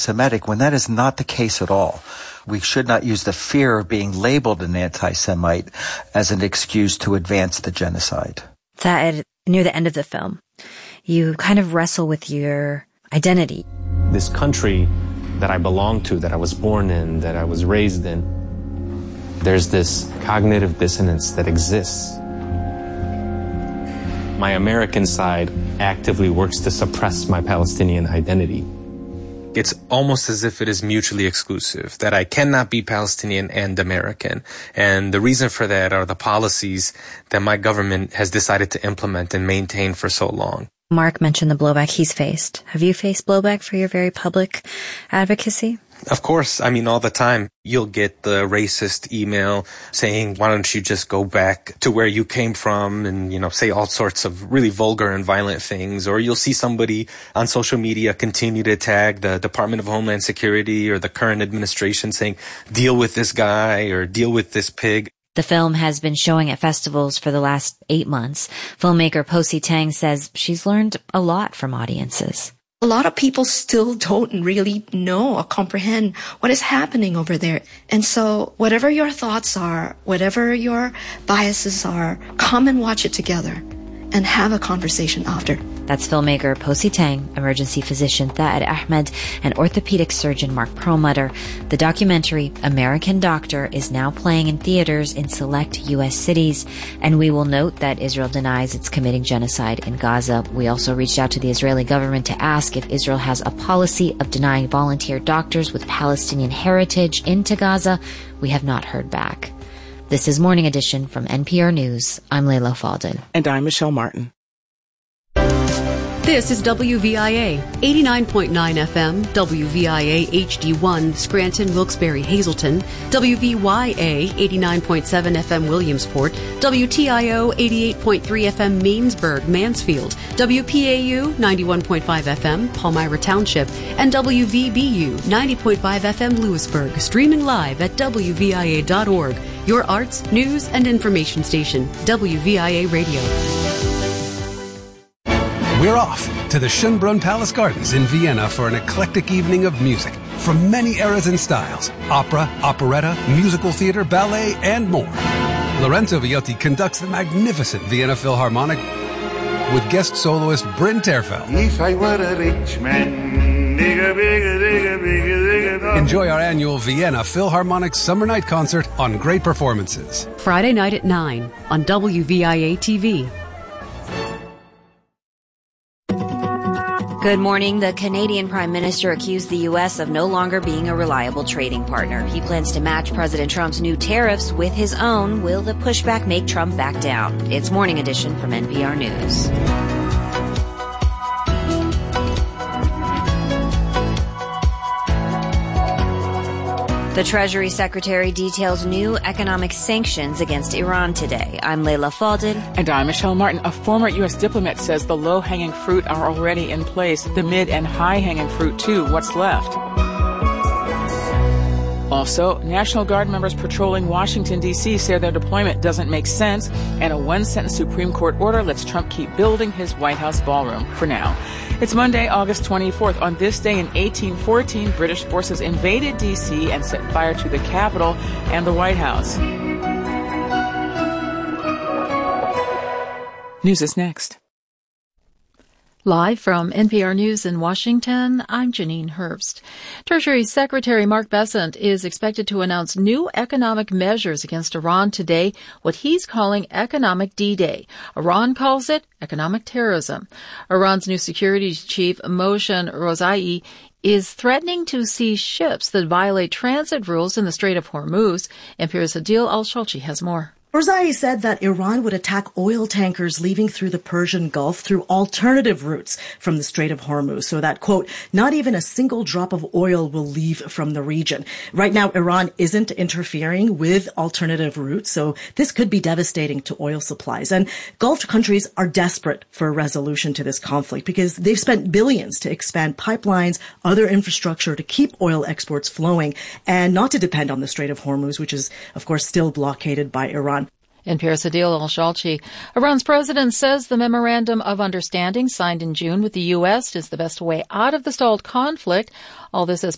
Semitic when that is not the case at all. We should not use the fear of being labeled an anti-Semite as an excuse to advance the genocide. That near the end of the film, you kind of wrestle with your identity. This country that I belong to, that I was born in, that I was raised in, there's this cognitive dissonance that exists. My American side actively works to suppress my Palestinian identity. It's almost as if it is mutually exclusive, that I cannot be Palestinian and American. And the reason for that are the policies that my government has decided to implement and maintain for so long. Mark mentioned the blowback he's faced. Have you faced blowback for your very public advocacy? Of course. I mean, all the time. You'll get the racist email saying, why don't you just go back to where you came from and, say all sorts of really vulgar and violent things. Or you'll see somebody on social media continue to tag the Department of Homeland Security or the current administration saying, deal with this guy or deal with this pig. The film has been showing at festivals for the last 8 months. Filmmaker Posi Tang says she's learned a lot from audiences. A lot of people still don't really know or comprehend what is happening over there. And so whatever your thoughts are, whatever your biases are, come and watch it together and have a conversation after. That's filmmaker Posi Tang, emergency physician Tha'ad Ahmed, and orthopedic surgeon Mark Perlmutter. The documentary, American Doctor, is now playing in theaters in select U.S. cities. And we will note that Israel denies it's committing genocide in Gaza. We also reached out to the Israeli government to ask if Israel has a policy of denying volunteer doctors with Palestinian heritage into Gaza. We have not heard back. This is Morning Edition from NPR News. I'm Layla Faldin. And I'm Michelle Martin. This is WVIA, 89.9 FM, WVIA HD1, Scranton, Wilkes-Barre, Hazleton, WVYA, 89.7 FM, Williamsport, WTIO, 88.3 FM, Mainsburg, Mansfield, WPAU, 91.5 FM, Palmyra Township, and WVBU, 90.5 FM, Lewisburg, streaming live at WVIA.org, your arts, news, and information station, WVIA Radio. We're off to the Schönbrunn Palace Gardens in Vienna for an eclectic evening of music from many eras and styles: opera, operetta, musical theater, ballet, and more. Lorenzo Viotti conducts the magnificent Vienna Philharmonic with guest soloist Bryn Terfel. If I were a rich man, Enjoy our annual Vienna Philharmonic Summer Night Concert on Great Performances. Friday night at 9 on WVIA TV. Good morning. The Canadian Prime Minister accused the U.S. of no longer being a reliable trading partner. He plans to match President Trump's new tariffs with his own. Will the pushback make Trump back down? It's Morning Edition from NPR News. The Treasury Secretary details new economic sanctions against Iran today. I'm Layla Faldin. And I'm Michelle Martin. A former U.S. diplomat says the low-hanging fruit are already in place. The mid- and high-hanging fruit, too. What's left? Also, National Guard members patrolling Washington, D.C. say their deployment doesn't make sense, and a one-sentence Supreme Court order lets Trump keep building his White House ballroom for now. It's Monday, August 24th. On this day in 1814, British forces invaded D.C. and set fire to the Capitol and the White House. News is next. Live from NPR News in Washington, I'm Janine Herbst. Treasury Secretary Mark Bessent is expected to announce new economic measures against Iran today, what he's calling Economic D-Day. Iran calls it economic terrorism. Iran's new securities chief, Mohsen Rozai, is threatening to seize ships that violate transit rules in the Strait of Hormuz. NPR's Adil Al-Shalchi has more. Rozai said that Iran would attack oil tankers leaving through the Persian Gulf through alternative routes from the Strait of Hormuz, so that, quote, not even a single drop of oil will leave from the region. Right now, Iran isn't interfering with alternative routes, so this could be devastating to oil supplies. And Gulf countries are desperate for a resolution to this conflict because they've spent billions to expand pipelines, other infrastructure to keep oil exports flowing and not to depend on the Strait of Hormuz, which is, of course, still blockaded by Iran. NPR's Adil Al-Shalchi. Iran's president says the memorandum of understanding signed in June with the U.S. is the best way out of the stalled conflict. All this as